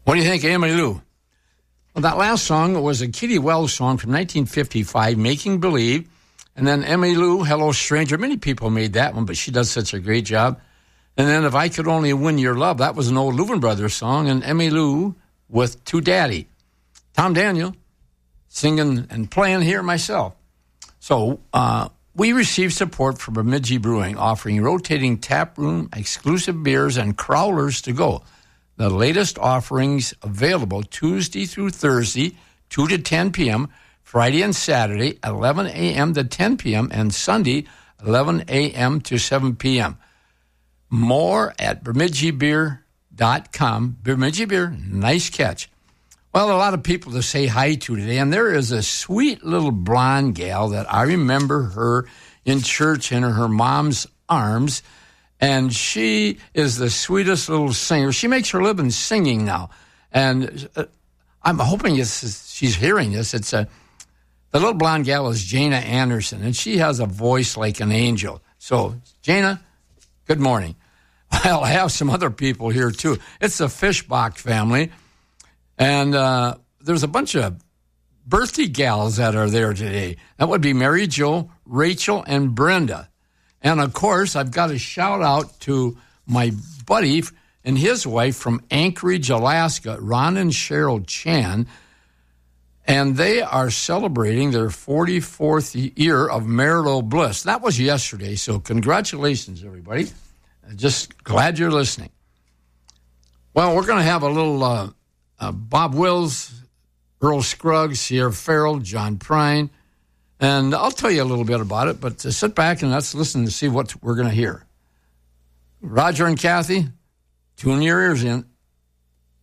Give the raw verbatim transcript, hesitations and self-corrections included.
What do you think, Emily Lou? Well, that last song was a Kitty Wells song from nineteen fifty-five, Making Believe. And then Emily Lou, Hello Stranger. Many people made that one, but she does such a great job. And then If I Could Only Win Your Love, that was an old Louvin Brothers song. And Emily Lou with To Daddy. Tom Daniel singing and playing here myself. So uh, we received support from Bemidji Brewing, offering rotating tap room, exclusive beers, and crowlers to go. The latest offerings available Tuesday through Thursday, two to ten p.m., Friday and Saturday, eleven a.m. to ten p.m., and Sunday, eleven a.m. to seven p.m. More at Bemidji Beer dot com. Bemidji Beer, nice catch. Well, a lot of people to say hi to today, and there is a sweet little blonde gal that I remember her in church in her mom's arms, and she is the sweetest little singer. She makes her living singing now, and uh, I'm hoping it's, she's hearing this. It's a the little blonde gal is Jana Anderson, and she has a voice like an angel. So, Jana, good morning. Well, I have some other people here, too. It's the Fishbach family. And uh, there's a bunch of birthday gals that are there today. That would be Mary Jo, Rachel, and Brenda. And, of course, I've got a shout-out to my buddy and his wife from Anchorage, Alaska, Ron and Cheryl Chan. And they are celebrating their forty-fourth year of marital bliss. That was yesterday, so congratulations, everybody. Just glad you're listening. Well, we're going to have a little... Uh, Uh, Bob Wills, Earl Scruggs, Sierra Farrell, John Prine, and I'll tell you a little bit about it, but uh, sit back and let's listen to see what we're going to hear. Roger and Kathy, tune your ears in.